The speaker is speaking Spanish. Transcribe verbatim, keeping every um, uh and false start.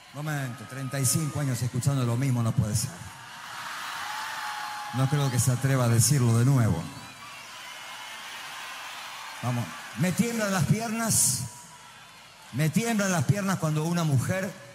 Momento, treinta y cinco años escuchando lo mismo no puede ser. No creo que se atreva a decirlo de nuevo. Vamos. Me tiemblan las piernas. Me tiemblan las piernas cuando una mujer